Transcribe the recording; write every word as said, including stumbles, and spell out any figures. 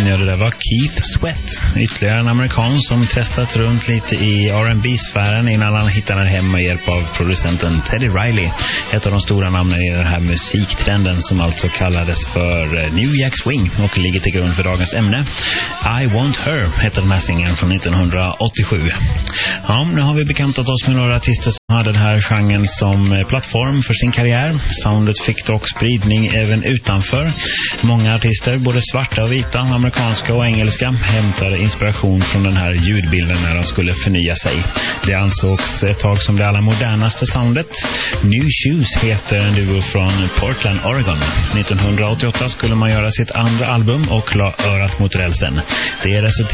Ja, det där var Keith Sweat, ytterligare en amerikan som testat runt lite i R and B-sfären innan han hittade hem med hjälp av producenten Teddy Riley, ett av de stora namnen i den här musiktrenden som alltså kallades för New Jack Swing och ligger till grund för dagens ämne. I Want Her heter den här singeln från nittonhundraåttiosju. Ja, nu har vi bekantat oss med några artister som hade den här genren som plattform för sin karriär. Soundet fick dock spridning även utanför. Många artister, både svarta och vita, amerikanska och engelska, hämtade inspiration från den här ljudbilden när de skulle förnya sig. Det ansågs ett tag som det allra modernaste soundet. New Shoes heter en duo från Portland, Oregon. nittonhundraåttioåtta skulle man göra sitt andra album och la örat mot rälsen. Det resulterade